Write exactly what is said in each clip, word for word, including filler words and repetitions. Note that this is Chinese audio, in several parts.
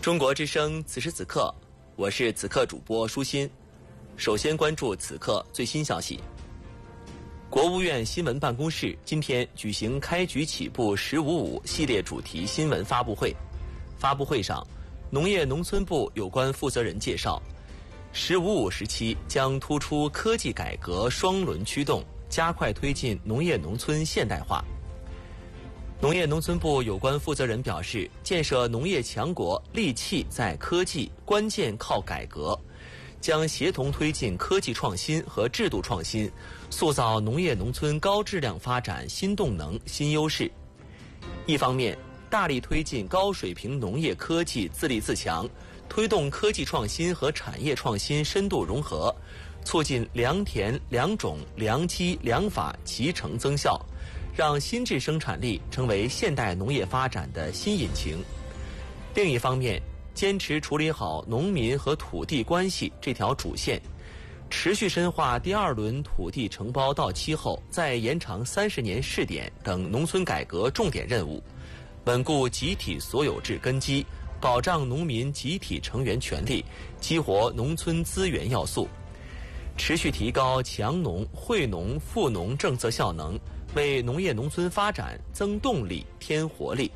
中国之声，此时此刻，我是此刻主播舒心。首先关注此刻最新消息。国务院新闻办公室今天举行开局起步“十五五”系列主题新闻发布会。发布会上，农业农村部有关负责人介绍，“十五五”时期将突出科技改革双轮驱动，加快推进农业农村现代化。农业农村部有关负责人表示，建设农业强国，利器在科技，关键靠改革，将协同推进科技创新和制度创新，塑造农业农村高质量发展新动能、新优势。一方面，大力推进高水平农业科技自立自强，推动科技创新和产业创新深度融合，促进良田、良种、良机、良法集成增效，让新质生产力成为现代农业发展的新引擎。另一方面，坚持处理好农民和土地关系这条主线，持续深化第二轮土地承包到期后再延长三十年试点等农村改革重点任务，稳固集体所有制根基，保障农民集体成员权利，激活农村资源要素，持续提高强农、惠农、富农政策效能，为农业农村发展增动力、添活力。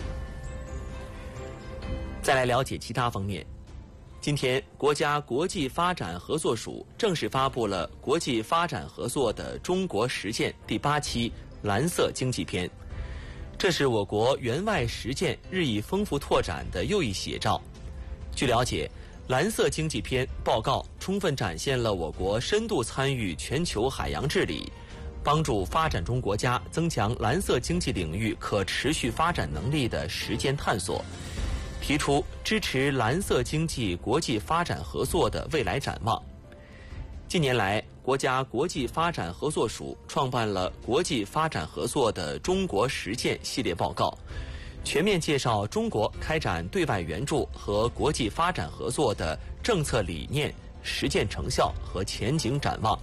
再来了解其他方面。今天，国家国际发展合作署正式发布了国际发展合作的中国实践第八期蓝色经济篇，这是我国援外实践日益丰富拓展的又一写照。据了解，蓝色经济篇报告充分展现了我国深度参与全球海洋治理，帮助发展中国家增强蓝色经济领域可持续发展能力的实践探索，提出支持蓝色经济国际发展合作的未来展望。近年来，国家国际发展合作署创办了国际发展合作的中国实践系列报告，全面介绍中国开展对外援助和国际发展合作的政策理念、实践成效和前景展望。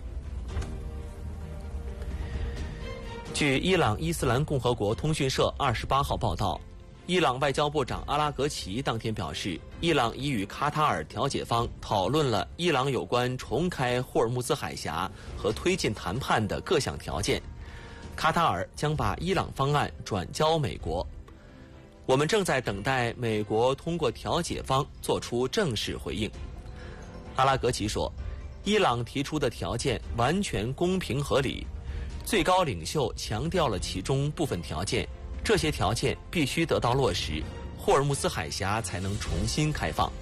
据伊朗伊斯兰共和国通讯社二十八号报道，伊朗外交部长阿拉格齐当天表示，伊朗已与卡塔尔调解方讨论了伊朗有关重开霍尔木兹海峡和推进谈判的各项条件，卡塔尔将把伊朗方案转交美国。我们正在等待美国通过调解方做出正式回应。阿拉格齐说，伊朗提出的条件完全公平合理，最高领袖强调了其中部分条件，这些条件必须得到落实，霍尔木兹海峡才能重新开放。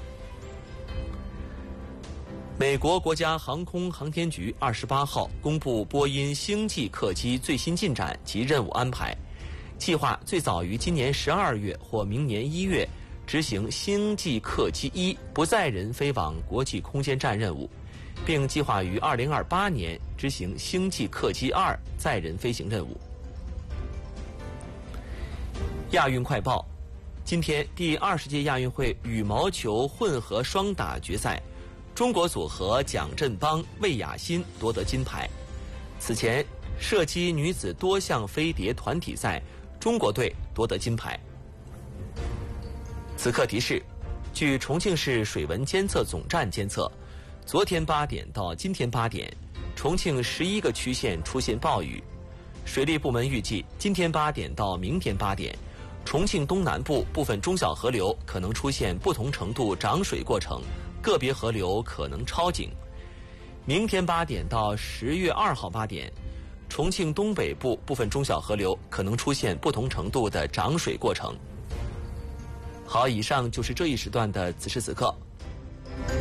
美国国家航空航天局二十八号公布波音星际客机最新进展及任务安排，计划最早于今年十二月或明年一月执行星际客机一不载人飞往国际空间站任务，并计划于二零二八年执行星际客机二载人飞行任务。亚运快报，今天第二十届亚运会羽毛球混合双打决赛，中国组合蒋振邦、魏雅欣夺得金牌。此前，射击女子多项飞碟团体赛，中国队夺得金牌。此刻提示，据重庆市水文监测总站监测，昨天八点到今天八点，重庆十一个区县出现暴雨。水利部门预计，今天八点到明天八点，重庆东南部部分中小河流可能出现不同程度涨水过程，个别河流可能超警。明天八点到十月二号八点，重庆东北部部分中小河流可能出现不同程度的涨水过程。好，以上就是这一时段的此时此刻。